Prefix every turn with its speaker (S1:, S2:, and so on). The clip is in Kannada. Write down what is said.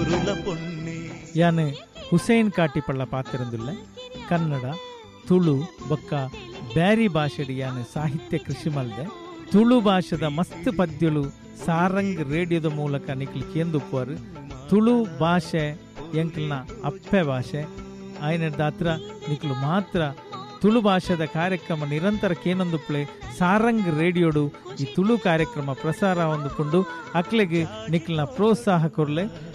S1: ಯಾನ್ ಹುಸೇನ್ ಕಾಟಿಪಳ್ಳ ಪಾತಿರಂದುಲ್ಲ ಕನ್ನಡ ತುಳು ಬೊಕ್ಕ ಬ್ಯಾರಿ ಭಾಷೆಡ್ ಯಾನ್ ಸಾಹಿತ್ಯ ಕೃಷಿ ಮಲ್ದೆ ತುಳು ಭಾಷೆದ ಮಸ್ತ್ ಪದ್ಯಗಳು ಸಾರಂಗ್ ರೇಡಿಯೋದ ಮೂಲಕ ನಿಕ್ಲಿ ಕೇಂದುಪ್ಪರು. ತುಳು ಭಾಷೆ ಎಂಕ್ಲನ ಅಪ್ಪೆ ಭಾಷೆ ಆಯ್ನದ ಹತ್ರ ನಿಕ್ಲು ಮಾತ್ರ ತುಳು ಭಾಷೆದ ಕಾರ್ಯಕ್ರಮ ನಿರಂತರ ಕೇನೊಂದುಪ್ಲೆ ಸಾರಂಗ್ ರೇಡಿಯೋಡು ಈ ತುಳು ಕಾರ್ಯಕ್ರಮ ಪ್ರಸಾರ ಹೊಂದಿಕೊಂಡು ಅಕ್ಲೆಗೆ ನಿಕ್ಲನ ಪ್ರೋತ್ಸಾಹ ಕೊರ್ಲೆ